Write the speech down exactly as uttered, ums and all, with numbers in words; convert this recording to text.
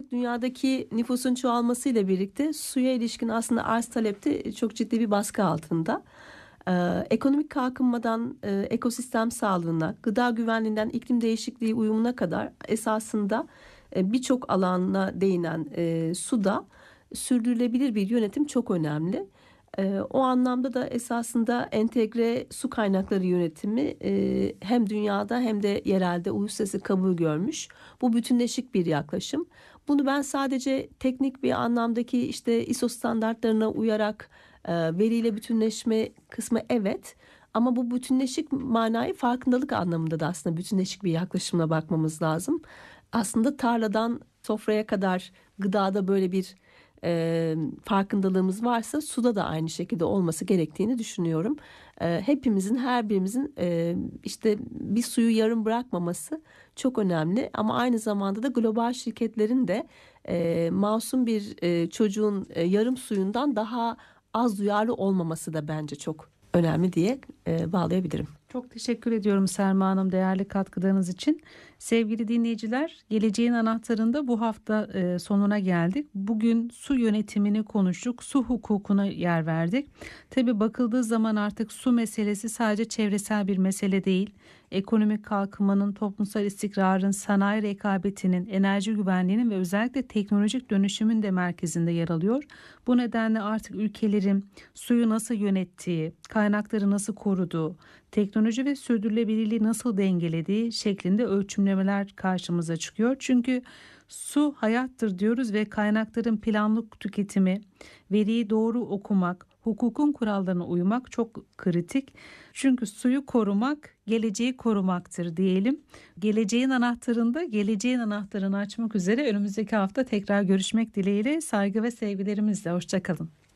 dünyadaki nüfusun çoğalmasıyla birlikte suya ilişkin aslında arz talepte çok ciddi bir baskı altında. Ee, ekonomik kalkınmadan e, ekosistem sağlığına, gıda güvenliğinden iklim değişikliği uyumuna kadar esasında e, birçok alana değinen e, suda sürdürülebilir bir yönetim çok önemli. E, o anlamda da esasında entegre su kaynakları yönetimi e, hem dünyada hem de yerelde uluslararası kabul görmüş. Bu bütünleşik bir yaklaşım. Bunu ben sadece teknik bir anlamdaki işte I S O standartlarına uyarak e, veriyle bütünleşme kısmı evet. Ama bu bütünleşik manayı farkındalık anlamında da aslında bütünleşik bir yaklaşımla bakmamız lazım. Aslında tarladan sofraya kadar gıdada böyle bir e, farkındalığımız varsa suda da aynı şekilde olması gerektiğini düşünüyorum. E, hepimizin her birimizin e, işte bir suyu yarım bırakmaması çok önemli. Ama aynı zamanda da global şirketlerin de e, masum bir e, çocuğun e, yarım suyundan daha az duyarlı olmaması da bence çok önemli diye e, bağlayabilirim. Çok teşekkür ediyorum Selma Hanım değerli katkılarınız için. Sevgili dinleyiciler, Geleceğin Anahtarı'nda bu hafta e, sonuna geldik. Bugün su yönetimini konuştuk, su hukukuna yer verdik. Tabii bakıldığı zaman artık su meselesi sadece çevresel bir mesele değil. Ekonomik kalkınmanın, toplumsal istikrarın, sanayi rekabetinin, enerji güvenliğinin ve özellikle teknolojik dönüşümün de merkezinde yer alıyor. Bu nedenle artık ülkelerin suyu nasıl yönettiği, kaynakları nasıl koruduğu, teknoloji ve sürdürülebilirliği nasıl dengelediği şeklinde ölçümlemeler karşımıza çıkıyor. Çünkü su hayattır diyoruz ve kaynakların planlı tüketimi, veriyi doğru okumak, hukukun kurallarına uymak çok kritik. Çünkü suyu korumak geleceği korumaktır diyelim. Geleceğin anahtarında geleceğin anahtarını açmak üzere önümüzdeki hafta tekrar görüşmek dileğiyle, saygı ve sevgilerimizle. Hoşça kalın.